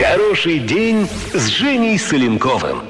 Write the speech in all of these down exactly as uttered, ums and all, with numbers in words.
Хороший день с Женей Соленковым.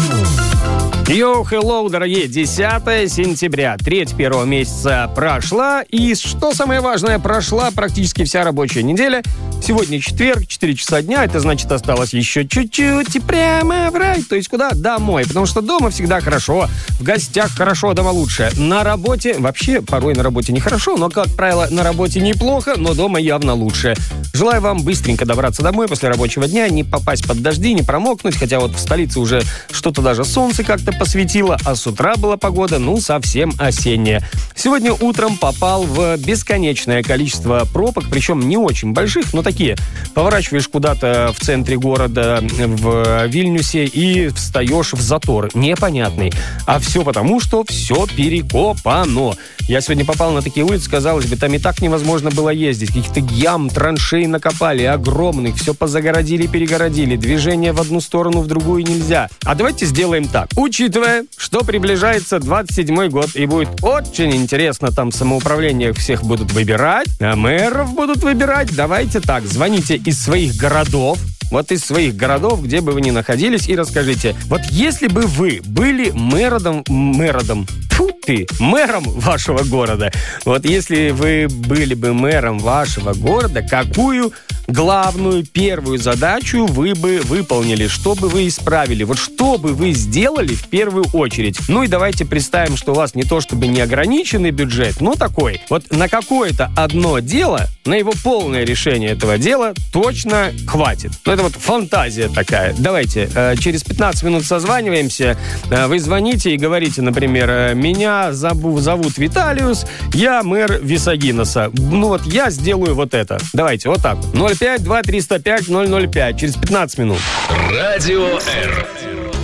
Йоу, хеллоу, дорогие, десятое сентября, треть первого месяца прошла, и что самое важное, прошла практически вся рабочая неделя. Сегодня четверг, четыре часа дня, это значит осталось еще чуть-чуть и прямо в рай, то есть куда? Домой, потому что дома всегда хорошо, в гостях хорошо, дома лучше. На работе, вообще, порой на работе нехорошо, но, как правило, на работе неплохо, но дома явно лучше. Желаю вам быстренько добраться домой после рабочего дня, не попасть под дожди, не промокнуть, хотя вот в столице уже что-то даже солнце как-то посветило, а с утра была погода, ну, совсем осенняя. Сегодня утром попал в бесконечное количество пробок, причем не очень больших, но такие. Поворачиваешь куда-то в центре города, в Вильнюсе, и встаешь в затор непонятный. А все потому, что все перекопано. Я сегодня попал на такие улицы, казалось бы, там и так невозможно было ездить. Каких-то ям, траншей накопали, огромных, все позагородили, перегородили. Движение в одну сторону, в другую нельзя. А давайте сделаем так. Учитывая, что приближается двадцать седьмой год, и будет очень интересно, там самоуправление всех будут выбирать, а мэров будут выбирать, давайте так, звоните из своих городов, вот из своих городов, где бы вы ни находились, и расскажите, вот если бы вы были мэродом, мэродом, фу ты, мэром вашего города, вот если вы были бы мэром вашего города, какую главную, первую задачу вы бы выполнили, что бы вы исправили, вот что бы вы сделали в первую очередь. Ну и давайте представим, что у вас не то чтобы неограниченный бюджет, но такой. Вот на какое-то одно дело, на его полное решение этого дела точно хватит. Ну это вот фантазия такая. Давайте, э, через пятнадцать минут созваниваемся, э, вы звоните и говорите, например, э, меня зовут, зовут Виталиус, я мэр Висагиноса. Ну вот я сделаю вот это. Давайте, вот так. ноль пять два триста пять ноль ноль пять через пятнадцать минут. Радио Р.